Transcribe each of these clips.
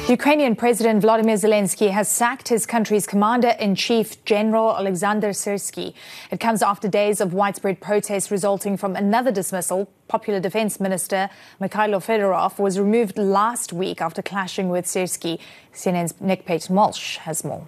Ukrainian President Volodymyr Zelensky has sacked his country's commander-in-chief, General Alexander Syrsky. It comes after days of widespread protests resulting from another dismissal. Popular Defense Minister Mikhailo Fedorov was removed last week after clashing with Syrsky. CNN's Nick Payton-Walsh has more.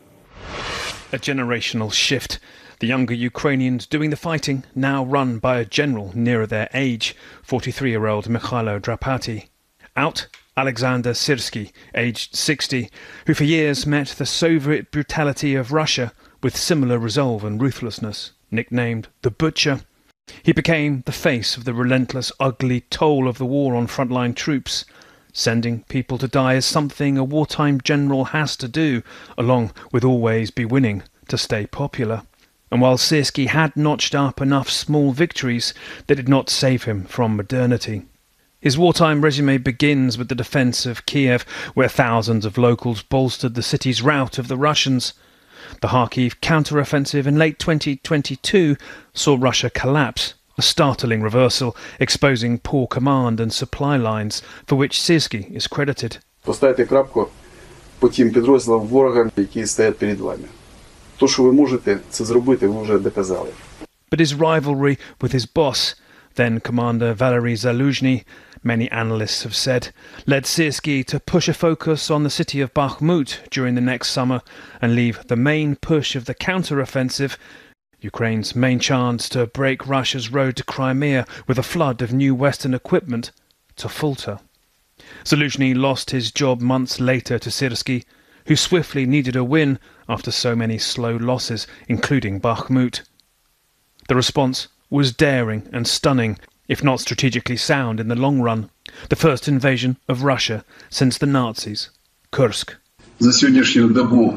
A generational shift. The younger Ukrainians doing the fighting, now run by a general nearer their age, 43-year-old Mikhailo Drapati. Out, Alexander Syrsky, aged 60, who for years met the Soviet brutality of Russia with similar resolve and ruthlessness. Nicknamed the Butcher, he became the face of the relentless, ugly toll of the war on frontline troops. Sending people to die is something a wartime general has to do, along with always be winning to stay popular. And while Syrsky had notched up enough small victories, they did not save him from modernity. His wartime resume begins with the defence of Kiev, where thousands of locals bolstered the city's rout of the Russians. The Kharkiv counter-offensive in late 2022 saw Russia collapse, a startling reversal, exposing poor command and supply lines, for which Syrsky is credited. Поставити крапку по тим підрозділам ворога, які стоять перед вами. То, що ви можете це зробити, ви вже доказали. But his rivalry with his boss, then Commander Valery Zaluzhny, many analysts have said, led Syrsky to push a focus on the city of Bakhmut during the next summer and leave the main push of the counter-offensive, Ukraine's main chance to break Russia's road to Crimea with a flood of new Western equipment, to falter. Zaluzhny lost his job months later to Syrsky, who swiftly needed a win after so many slow losses, including Bakhmut. The response was daring and stunning, if not strategically sound in the long run. The first invasion of Russia since the Nazis. Kursk. За сьогоднішню добу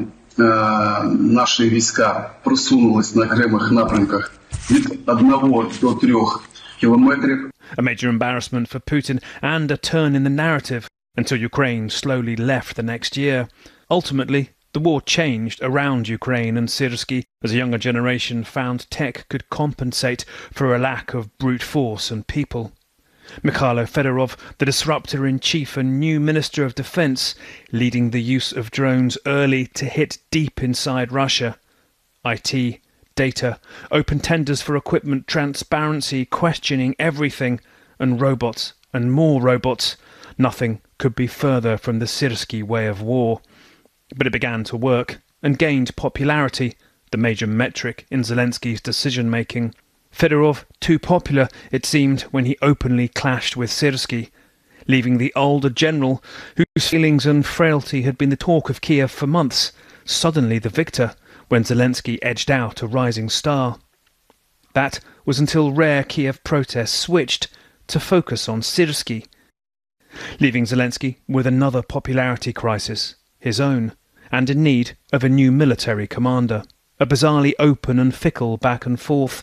наші війська просунулись на окремих напрямках від 1 до 3 кілометрів. A major embarrassment for Putin and a turn in the narrative until Ukraine slowly left the next year. Ultimately, the war changed around Ukraine and Syrsky as a younger generation found tech could compensate for a lack of brute force and people. Mikhailo Fedorov, the disruptor-in-chief and new Minister of Defense, leading the use of drones early to hit deep inside Russia. IT, data, open tenders for equipment, transparency, questioning everything, and robots and more robots. Nothing could be further from the Syrsky way of war. But it began to work and gained popularity, the major metric in Zelensky's decision-making. Fedorov too popular, it seemed, when he openly clashed with Syrsky, leaving the older general, whose feelings and frailty had been the talk of Kiev for months, suddenly the victor when Zelensky edged out a rising star. That was until rare Kiev protests switched to focus on Syrsky, leaving Zelensky with another popularity crisis, his own, and in need of a new military commander, a bizarrely open and fickle back and forth.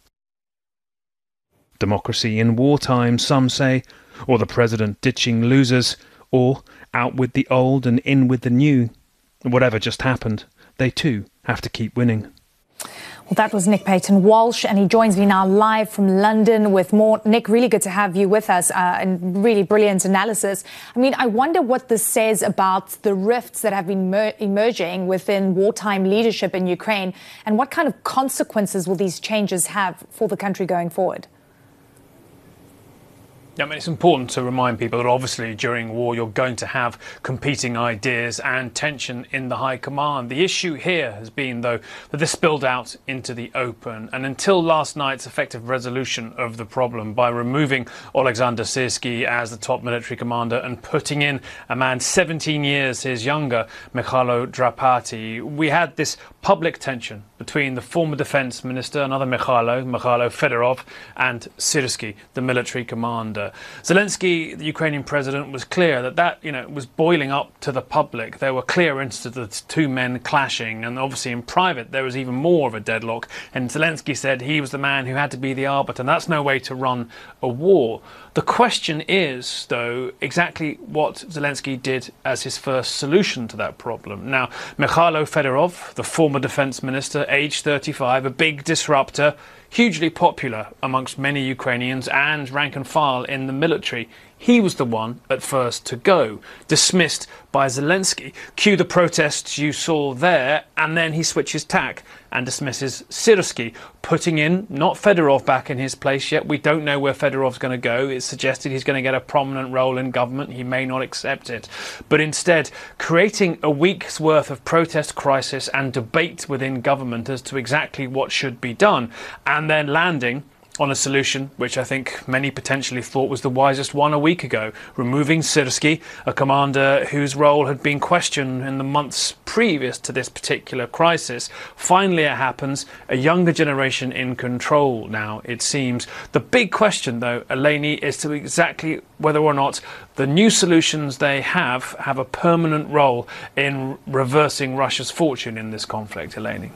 Democracy in wartime, some say, or the president ditching losers, or out with the old and in with the new. Whatever just happened, they too have to keep winning. Well, that was Nick Payton-Walsh, and he joins me now live from London with more. Nick, really good to have you with us, and really brilliant analysis. I mean, I wonder what this says about the rifts that have been emerging within wartime leadership in Ukraine, and what kind of consequences will these changes have for the country going forward? Yeah, I mean, it's important to remind people that obviously during war you're going to have competing ideas and tension in the high command. The issue here has been, though, that this spilled out into the open. And until last night's effective resolution of the problem by removing Alexander Syrsky as the top military commander and putting in a man 17 years his younger, Mikhailo Drapati, we had this public tension between the former defense minister, another Mikhailo Fedorov, and Syrsky, the military commander. Zelensky, the Ukrainian president, was clear that was boiling up to the public. There were clear instances of the two men clashing, and obviously in private there was even more of a deadlock. And Zelensky said he was the man who had to be the arbiter, and that's no way to run a war. The question is, though, exactly what Zelensky did as his first solution to that problem. Now, Mikhailo Fedorov, the former defense minister, aged 35, a big disruptor, hugely popular amongst many Ukrainians and rank and file in the military. he was the one at first to go, dismissed by Zelensky. Cue the protests you saw there, and then he switches tack and dismisses Syrsky, putting in, not Fedorov back in his place yet. We don't know where Fedorov's going to go. It's suggested he's going to get a prominent role in government. He may not accept it. But instead, creating a week's worth of protest crisis and debate within government as to exactly what should be done, and then landing on a solution which I think many potentially thought was the wisest one a week ago, removing Syrsky, a commander whose role had been questioned in the months previous to this particular crisis. Finally it happens, a younger generation in control now, it seems. The big question, though, Eleni, is to exactly whether or not the new solutions they have a permanent role in reversing Russia's fortune in this conflict, Eleni.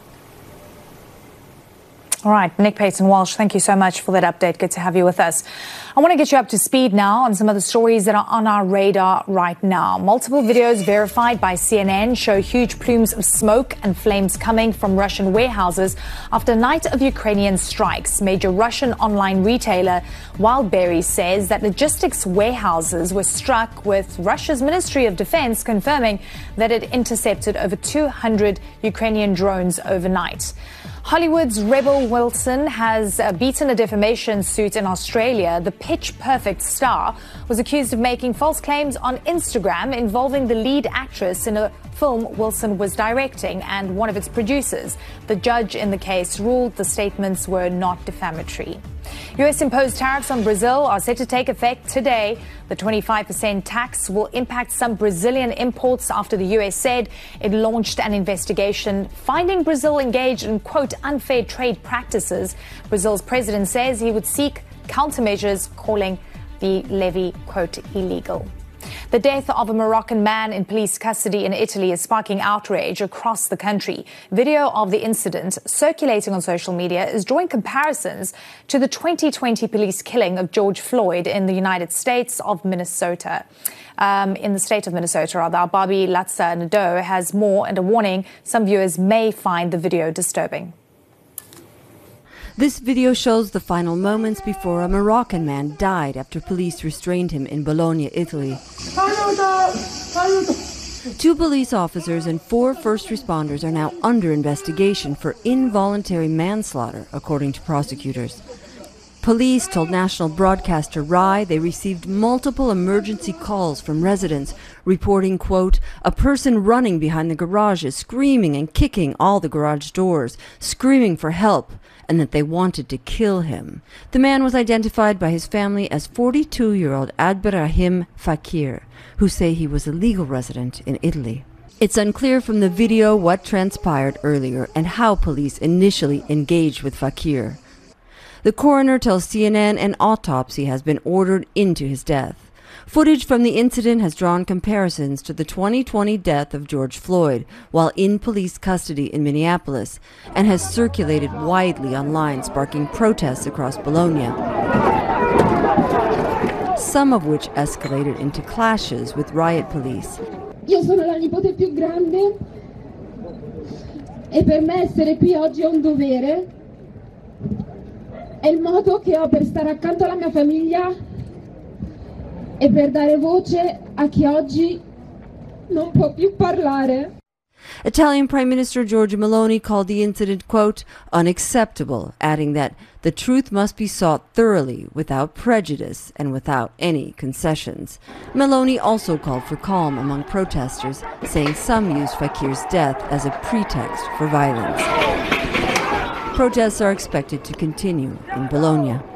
All right, Nick Paton-Walsh, thank you so much for that update. Good to have you with us. I want to get you up to speed now on some of the stories that are on our radar right now. Multiple videos verified by CNN show huge plumes of smoke and flames coming from Russian warehouses after a night of Ukrainian strikes. Major Russian online retailer Wildberries says that logistics warehouses were struck, with Russia's Ministry of Defense confirming that it intercepted over 200 Ukrainian drones overnight. Hollywood's Rebel Wilson has beaten a defamation suit in Australia. The Pitch Perfect star was accused of making false claims on Instagram involving the lead actress in a film Wilson was directing and one of its producers. The judge in the case ruled the statements were not defamatory. U.S. imposed tariffs on Brazil are set to take effect today. The 25% tax will impact some Brazilian imports after the U.S. said it launched an investigation finding Brazil engaged in, quote, unfair trade practices. Brazil's president says he would seek countermeasures, calling the levy, quote, illegal. The death of a Moroccan man in police custody in Italy is sparking outrage across the country. Video of the incident circulating on social media is drawing comparisons to the 2020 police killing of George Floyd in the United States of Minnesota. In the state of Minnesota, our Bobby Latza Nadeau has more and a warning some viewers may find the video disturbing. This video shows the final moments before a Moroccan man died after police restrained him in Bologna, Italy. 2 police officers and 4 first responders are now under investigation for involuntary manslaughter, according to prosecutors. Police told national broadcaster RAI they received multiple emergency calls from residents reporting, quote, a person running behind the garages, screaming and kicking all the garage doors, screaming for help, and that they wanted to kill him. The man was identified by his family as 42-year-old Abderrahim Fakir, who say he was a legal resident in Italy. It's unclear from the video what transpired earlier and how police initially engaged with Fakir. The coroner tells CNN an autopsy has been ordered into his death. Footage from the incident has drawn comparisons to the 2020 death of George Floyd while in police custody in Minneapolis and has circulated widely online, sparking protests across Bologna, some of which escalated into clashes with riot police. Io sono la nipote più grande e per me essere qui oggi è un dovere. È il modo che ho per stare accanto alla mia famiglia e per dare voce a chi oggi non può più parlare. Italian Prime Minister Giorgia Meloni called the incident, quote, unacceptable, adding that the truth must be sought thoroughly, without prejudice and without any concessions. Meloni also called for calm among protesters, saying some used Fakir's death as a pretext for violence. Protests are expected to continue in Bologna.